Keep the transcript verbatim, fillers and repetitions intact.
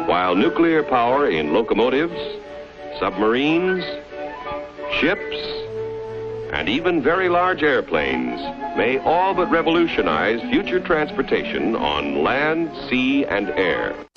while nuclear power in locomotives, submarines, ships, and even very large airplanes may all but revolutionize future transportation on land, sea, and air.